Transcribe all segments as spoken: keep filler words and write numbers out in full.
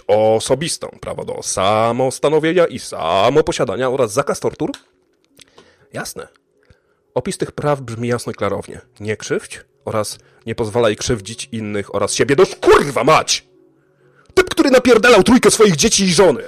osobistą, prawo do samostanowienia i samoposiadania oraz zakaz tortur? Jasne. Opis tych praw brzmi jasno i klarownie. Nie krzywdź oraz nie pozwalaj krzywdzić innych oraz siebie. No kurwa mać! Typ, który napierdalał trójkę swoich dzieci i żony.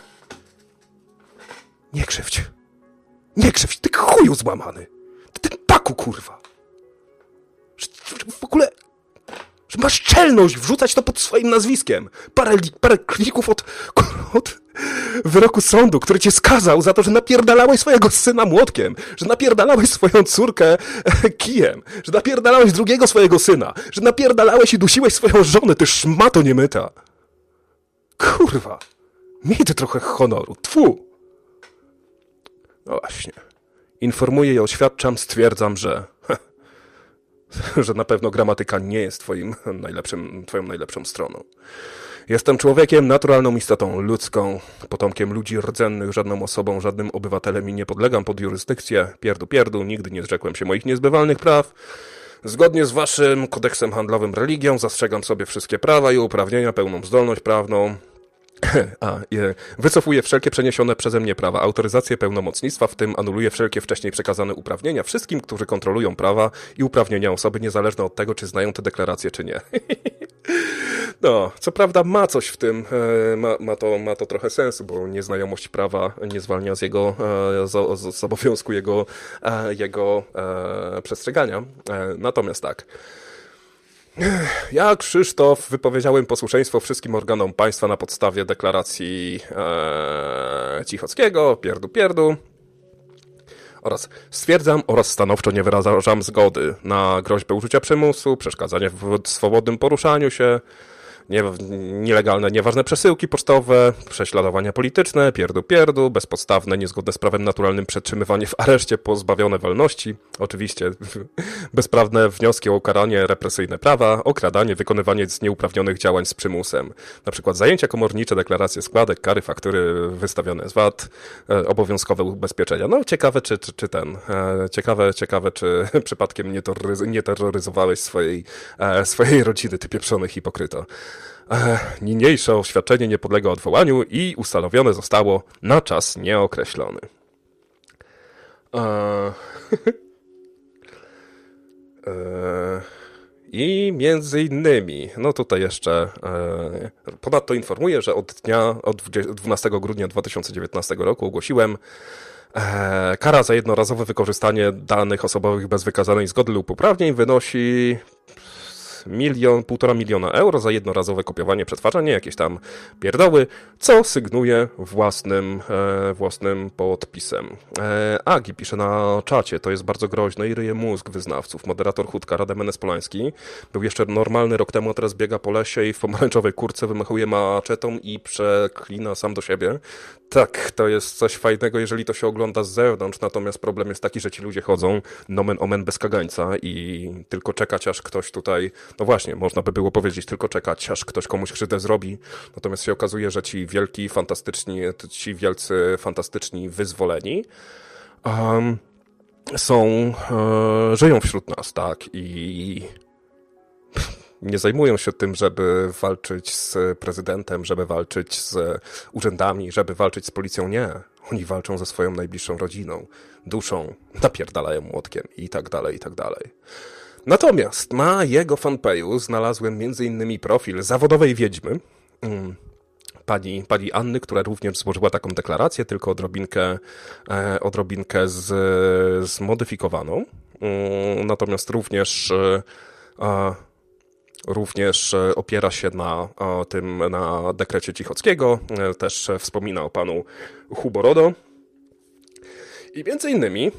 Nie krzywdź. Nie krzywdź, ty chuju złamany. Ty ten paku, kurwa. Że, że w ogóle... Że masz czelność wrzucać to pod swoim nazwiskiem. Parę, parę klików od, od wyroku sądu, który cię skazał za to, że napierdalałeś swojego syna młotkiem, że napierdalałeś swoją córkę kijem, że napierdalałeś drugiego swojego syna, że napierdalałeś i dusiłeś swoją żonę, ty szmato niemyta. Kurwa. Miej ty trochę honoru. Tfu. No właśnie. Informuję i oświadczam, stwierdzam, że... że na pewno gramatyka nie jest twoim najlepszym, twoją najlepszą stroną. Jestem człowiekiem, naturalną istotą ludzką, potomkiem ludzi rdzennych, żadną osobą, żadnym obywatelem i nie podlegam pod jurysdykcję. Pierdu, pierdu, nigdy nie zrzekłem się moich niezbywalnych praw. Zgodnie z waszym kodeksem handlowym religią zastrzegam sobie wszystkie prawa i uprawnienia, pełną zdolność prawną. A, je, wycofuję wszelkie przeniesione przeze mnie prawa, autoryzację pełnomocnictwa, w tym anuluję wszelkie wcześniej przekazane uprawnienia wszystkim, którzy kontrolują prawa i uprawnienia osoby, niezależne od tego, czy znają te deklaracje, czy nie. No, co prawda ma coś w tym, ma, ma, to, ma to trochę sensu, bo nieznajomość prawa nie zwalnia z jego, z, z, z obowiązku jego, jego e, przestrzegania. Natomiast tak. Ja, Krzysztof, wypowiedziałem posłuszeństwo wszystkim organom państwa na podstawie deklaracji e, Cichockiego, pierdu, pierdu. Oraz stwierdzam oraz stanowczo nie wyrażam zgody na groźbę użycia przymusu, przeszkadzanie w swobodnym poruszaniu się, nie, nielegalne, nieważne przesyłki pocztowe, prześladowania polityczne, pierdu, pierdu, bezpodstawne, niezgodne z prawem naturalnym przetrzymywanie w areszcie, pozbawione wolności, oczywiście bezprawne wnioski o ukaranie, represyjne prawa, okradanie, wykonywanie nieuprawnionych działań z przymusem, na przykład zajęcia komornicze, deklaracje składek, kary, faktury wystawione z V A T, e, obowiązkowe ubezpieczenia. No ciekawe, czy, czy, czy ten, e, ciekawe, ciekawe, czy przypadkiem nie, terroryz- nie terroryzowałeś swojej, e, swojej rodziny, ty pieprzony hipokryto. Niniejsze oświadczenie nie podlega odwołaniu i ustanowione zostało na czas nieokreślony. Eee... eee... I między innymi, no tutaj jeszcze, e, ponadto informuję, że od dnia, od dwunastego grudnia dwa tysiące dziewiętnastego roku ogłosiłem e, kara za jednorazowe wykorzystanie danych osobowych bez wykazanej zgody lub uprawnień wynosi milion, półtora miliona euro za jednorazowe kopiowanie, przetwarzanie, jakieś tam pierdoły, co sygnuje własnym, e, własnym podpisem. E, Agi pisze na czacie, to jest bardzo groźne i ryje mózg wyznawców. Moderator Chutka, Rademenes Polański, był jeszcze normalny rok temu, a teraz biega po lesie i w pomarańczowej kurce wymachuje maczetą i przeklina sam do siebie. Tak, to jest coś fajnego, jeżeli to się ogląda z zewnątrz, natomiast problem jest taki, że ci ludzie chodzą nomen omen bez kagańca i tylko czekać, aż ktoś tutaj, no właśnie, można by było powiedzieć, tylko czekać, aż ktoś komuś krzywdę zrobi, natomiast się okazuje, że ci wielki, fantastyczni, ci wielcy, fantastyczni, wyzwoleni um, są, e, żyją wśród nas, tak, i nie zajmują się tym, żeby walczyć z prezydentem, żeby walczyć z urzędami, żeby walczyć z policją. Nie. Oni walczą ze swoją najbliższą rodziną, duszą, napierdalają młotkiem i tak dalej, i tak dalej. Natomiast na jego fanpage'u znalazłem między innymi profil zawodowej wiedźmy, pani, pani Anny, która również złożyła taką deklarację, tylko odrobinkę, e, odrobinkę z, zmodyfikowaną. Natomiast również e, Również opiera się na tym, na dekrecie Cichockiego, też wspomina o panu Huborodo. I między innymi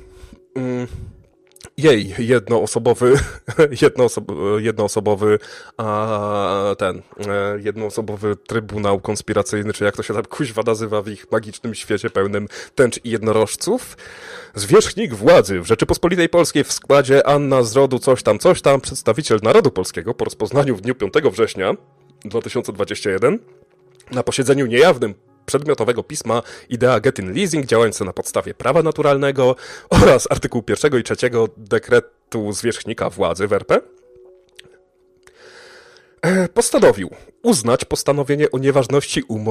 jej jednoosobowy, jednoosob, jednoosobowy a, ten, jednoosobowy trybunał konspiracyjny, czy jak to się tam kuźwa nazywa w ich magicznym świecie pełnym tęcz i jednorożców. Zwierzchnik władzy w Rzeczypospolitej Polskiej w składzie Anna z rodu coś tam, coś tam, przedstawiciel narodu polskiego po rozpoznaniu w dniu piątego września dwa tysiące dwudziestego pierwszego na posiedzeniu niejawnym przedmiotowego pisma Idea Getin Leasing działające na podstawie prawa naturalnego oraz artykułu pierwszego i trzeciego dekretu zwierzchnika władzy w R P postanowił uznać postanowienie o nieważności umowy